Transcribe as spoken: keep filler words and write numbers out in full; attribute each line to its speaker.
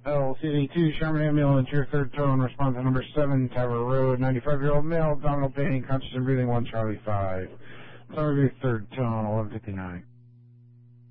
Speaker 1: L C D two, Sherman Ambulance, your third tone, response to number seven, Tower Road, ninety-five-year-old male, abdominal pain, conscious and breathing, one Charlie five. Sorry, your third tone, eleven fifty-nine.